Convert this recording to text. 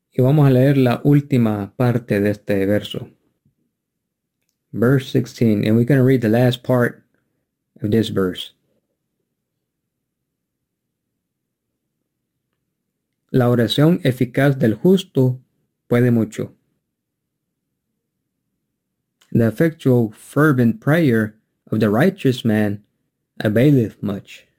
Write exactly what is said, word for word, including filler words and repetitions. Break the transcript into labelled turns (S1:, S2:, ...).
S1: Y vamos a leer la última parte de este verso. Verse sixteen, and we're going to read the last part of this verse. La oración eficaz del justo puede mucho. The effectual fervent prayer of the righteous man availeth much.